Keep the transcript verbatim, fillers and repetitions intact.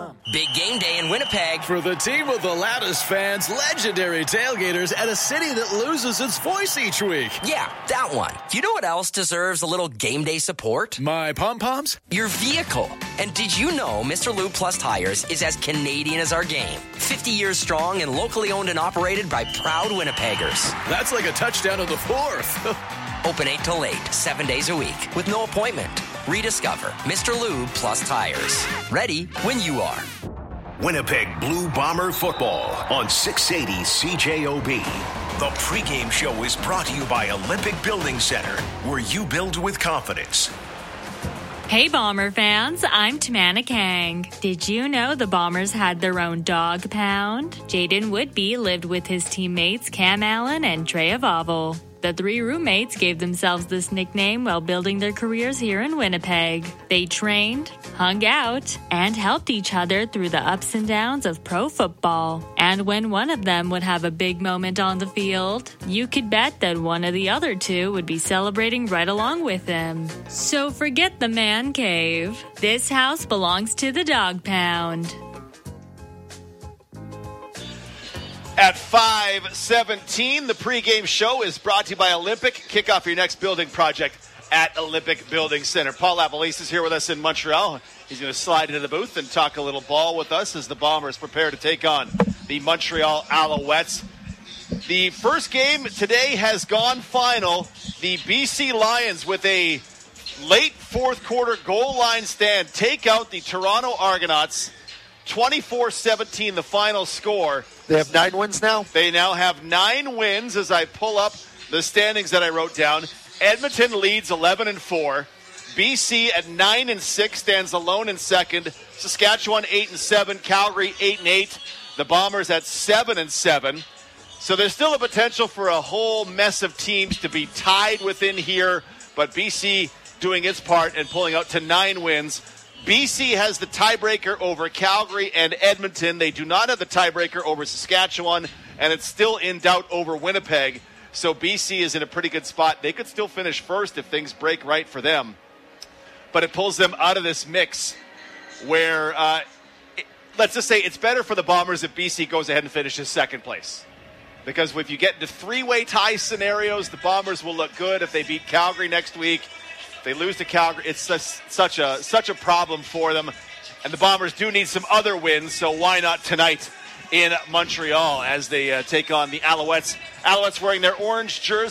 com. Big game day in Winnipeg. For the team with the loudest fans, legendary tailgaters, and a city that loses its voice each week. Yeah, that one. You know what else deserves a little game day support? My pom-poms? Your vehicle. And did you know Mister Lube Plus Tires is as Canadian as our game? fifty years strong and locally owned and operated by proud Winnipeggers. That's like a touchdown in the fourth. Open eight till eight, seven days a week, with no appointment. Rediscover Mister Lube Plus Tires. Ready when you are. Winnipeg Blue Bomber football on six eighty C J O B. The pregame show is brought to you by Olympic Building Center, where you build with confidence. Hey Bomber fans, I'm Tamana Kang. Did you know the Bombers had their own dog pound? Jaden Woodby lived with his teammates Cam Allen and Trey Avavel. The three roommates gave themselves this nickname while building their careers here in Winnipeg. They trained, hung out, and helped each other through the ups and downs of pro football. And when one of them would have a big moment on the field, you could bet that one of the other two would be celebrating right along with him. So forget the man cave. This house belongs to the dog pound. At five seventeen, the pregame show is brought to you by Olympic. Kick off your next building project at Olympic Building Center. Paul Lavalise is here with us in Montreal. He's going to slide into the booth and talk a little ball with us as the Bombers prepare to take on the Montreal Alouettes. The first game today has gone final. The B C Lions, with a late fourth quarter goal line stand, take out the Toronto Argonauts. twenty-four seventeen, the final score. They have nine wins now? They now have nine wins as I pull up the standings that I wrote down. Edmonton leads eleven and four. B C at nine and six stands alone in second. Saskatchewan eight and seven. Calgary eight and eight. The Bombers at seven and seven. So there's still a potential for a whole mess of teams to be tied within here, but B C doing its part and pulling out to nine wins. B C has the tiebreaker over Calgary and Edmonton. They do not have the tiebreaker over Saskatchewan, and it's still in doubt over Winnipeg. So B C is in a pretty good spot. They could still finish first if things break right for them. But it pulls them out of this mix where, uh, it, let's just say it's better for the Bombers if B C goes ahead and finishes second place. Because if you get into three-way tie scenarios, the Bombers will look good if they beat Calgary next week. They lose to Calgary. It's just such a such a problem for them. And the Bombers do need some other wins, so why not tonight in Montreal as they uh, take on the Alouettes. Alouettes wearing their orange jerseys.